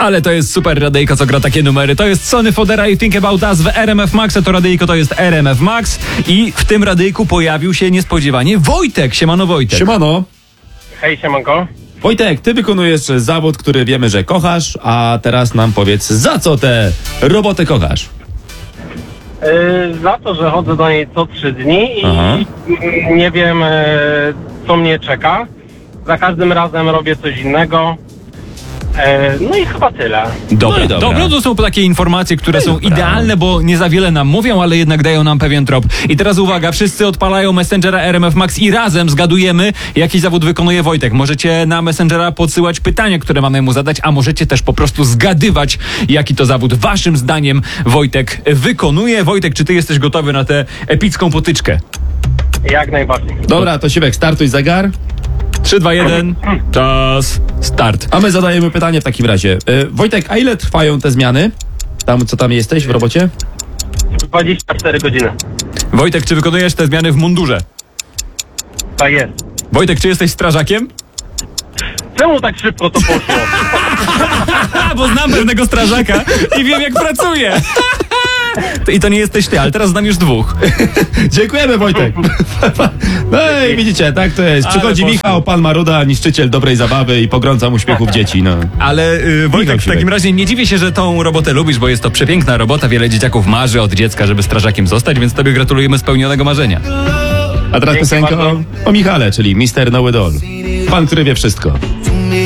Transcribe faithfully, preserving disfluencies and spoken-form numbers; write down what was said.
Ale to jest super radyjko, co gra takie numery. To jest Sony Fodera i Think About Us w R M F Max, a to radyjko to jest R M F Max i w tym radyjku pojawił się niespodziewanie Wojtek. Siemano Wojtek. Siemano. Hej, siemanko. Wojtek, ty wykonujesz zawód, który wiemy, że kochasz, a teraz nam powiedz, za co tę robotę kochasz? Yy, za to, że chodzę do niej co trzy dni i Aha. nie wiem, yy, co mnie czeka. Za każdym razem robię coś innego. Yy, no i chyba tyle. Dobra, No i dobra. dobra, to są takie informacje, które są dobra. idealne, bo nie za wiele nam mówią, ale jednak dają nam pewien trop. I teraz uwaga, wszyscy odpalają Messengera R M F Max i razem zgadujemy, jaki zawód wykonuje Wojtek. Możecie na Messengera podsyłać pytania, które mamy mu zadać, a możecie też po prostu zgadywać, jaki to zawód waszym zdaniem Wojtek wykonuje. Wojtek, czy ty jesteś gotowy na tę epicką potyczkę? Jak najbardziej. Dobra, to Siwek, startuj zegar, trzy, dwa, jeden, czas, start. a my zadajemy pytanie w takim razie. E, Wojtek, a ile trwają te zmiany? Tam, co tam jesteś w robocie? dwadzieścia cztery godziny. Wojtek, czy wykonujesz te zmiany w mundurze? Tak jest. Wojtek, czy jesteś strażakiem? Czemu tak szybko to poszło? A, bo znam pewnego strażaka i wiem, jak pracuje. I to nie jesteś ty, ale teraz znam już dwóch. Dziękujemy, Wojtek. No i widzicie, tak to jest. Ale Przychodzi poszło. Michał, pan Maruda, niszczyciel dobrej zabawy i pogrącam uśmiechów dzieci, no. Ale y, Wojtek, w Siwek. takim razie nie dziwię się, że tą robotę lubisz, bo jest to przepiękna robota. Wiele dzieciaków marzy od dziecka, żeby strażakiem zostać, więc tobie gratulujemy spełnionego marzenia. A teraz Dzięki piosenka o, bardzo. o Michale, czyli mister Know It All. Pan, który wie wszystko.